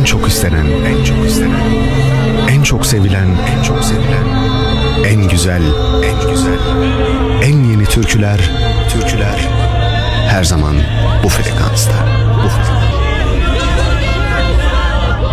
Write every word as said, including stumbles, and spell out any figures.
çok istenen, en çok istenen, en çok sevilen, en çok sevilen, en güzel, en güzel, en yeni türküler, türküler her zaman bu frekansta.